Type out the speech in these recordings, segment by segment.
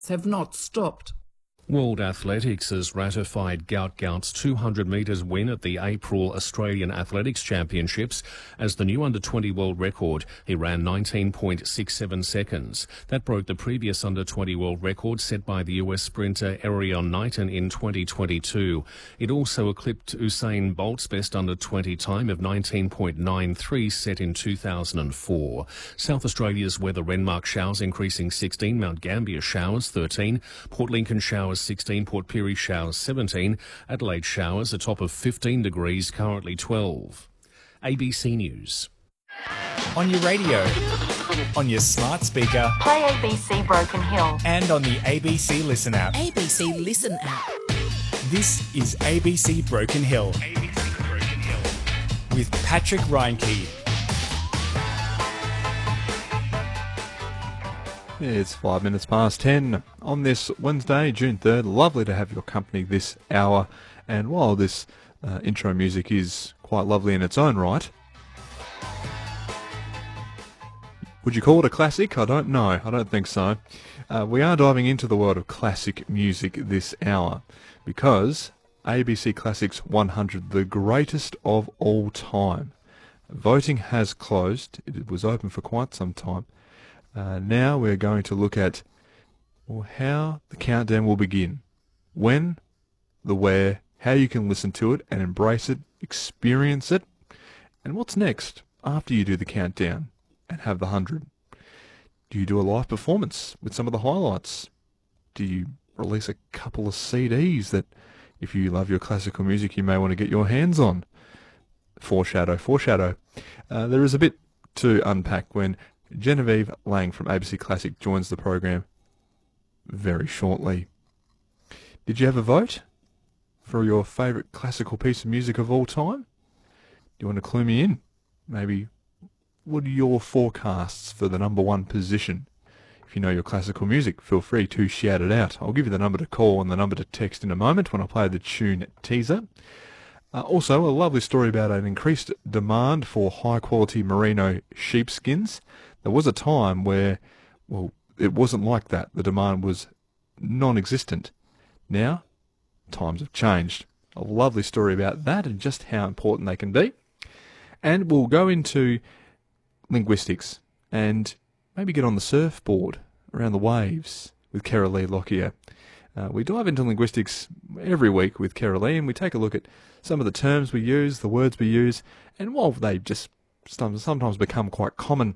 have not stopped. World Athletics has ratified Gout Gout's 200 metres win at the April Australian Athletics Championships as the new under-20 world record. He ran 19.67 seconds. That broke the previous under-20 world record set by the US sprinter Erion Knighton in 2022. It also eclipsed Usain Bolt's best under-20 time of 19.93 set in 2004. South Australia's weather: Renmark showers increasing 16, Mount Gambier showers 13, Port Lincoln showers 16, Port Pirie showers 17, Adelaide showers a top of 15 degrees, currently 12. ABC News. On your radio, on your smart speaker, play ABC Broken Hill, and on the ABC Listen app. ABC Listen app. This is ABC Broken Hill. ABC Broken Hill. With Patrick Reinke. It's 5 minutes past 10 on this Wednesday, June 3rd. Lovely to have your company this hour. And while this intro music is quite lovely in its own right, would you call it a classic? I don't know. I don't think so. We are diving into the world of classic music this hour because ABC Classics 100, the greatest of all time. Voting has closed. It was open for quite some time. Now we're going to look at how the countdown will begin, when, the where, how you can listen to it and embrace it, experience it, and what's next after you do the countdown and have the 100. Do you do a live performance with some of the highlights? Do you release a couple of CDs that, if you love your classical music, you may want to get your hands on? Foreshadow. There is a bit to unpack when Genevieve Lang from ABC Classic joins the program very shortly. Did you have a vote for your favourite classical piece of music of all time? Do you want to clue me in? Maybe, what are your forecasts for the number one position? If you know your classical music, feel free to shout it out. I'll give you the number to call and the number to text in a moment when I play the tune teaser. Also, a lovely story about an increased demand for high-quality merino sheepskins. There was a time where, well, it wasn't like that. The demand was non-existent. Now, times have changed. A lovely story about that and just how important they can be. And we'll go into linguistics and maybe get on the surfboard around the waves with Carolee Lockyer. We dive into linguistics every week with Carolee, and we take a look at some of the terms we use, the words we use, and while they just sometimes become quite common,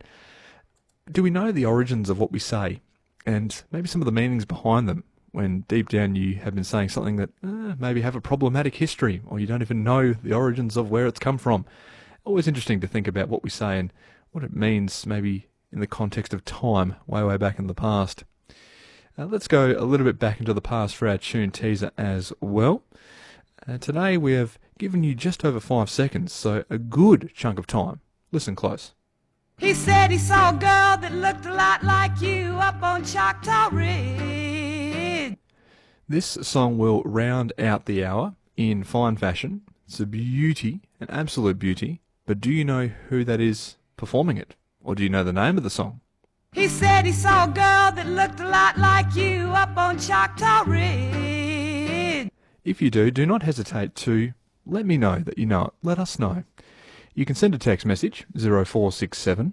do we know the origins of what we say and maybe some of the meanings behind them when deep down you have been saying something that maybe have a problematic history or you don't even know the origins of where it's come from? Always interesting to think about what we say and what it means maybe in the context of time way back in the past. Let's go a little bit back into the past for our tune teaser as well. Today we have given you just over 5 seconds, so a good chunk of time. Listen close. He said he saw a girl that looked a lot like you up on Choctaw Ridge. This song will round out the hour in fine fashion. It's a beauty, an absolute beauty, but do you know who that is performing it? Or do you know the name of the song? He said he saw a girl that looked a lot like you up on Choctaw Ridge. If you do not hesitate to let me know that you know it. Let us know. You can send a text message, 0467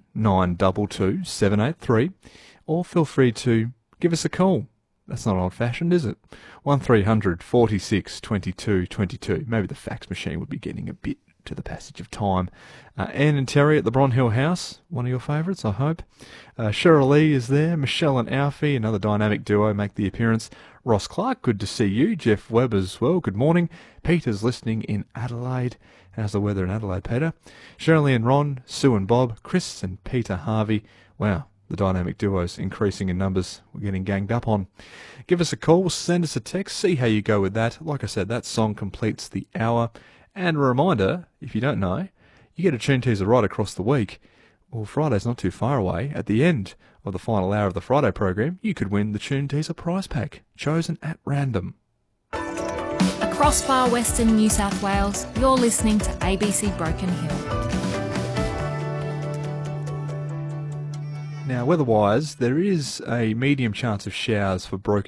922 783, or feel free to give us a call. That's not old-fashioned, is it? 1300 46 22 22. Maybe the fax machine would be getting a bit to the passage of time. Anne and Terry at the Bronhill House, one of your favourites, I hope. Cheryl Lee is there. Michelle and Alfie, another dynamic duo, make the appearance. Ross Clark, good to see you. Jeff Webb as well, good morning. Peter's listening in Adelaide. How's the weather in Adelaide, Peter? Shirley and Ron, Sue and Bob, Chris and Peter Harvey. Wow, the dynamic duo's increasing in numbers. We're getting ganged up on. Give us a call, send us a text, see how you go with that. Like I said, that song completes the hour. And a reminder, if you don't know, you get a tune teaser right across the week. Well, Friday's not too far away. At the end of the final hour of the Friday program, you could win the tune teaser prize pack, chosen at random. Across far western New South Wales, you're listening to ABC Broken Hill. Now, weather-wise, there is a medium chance of showers for Broken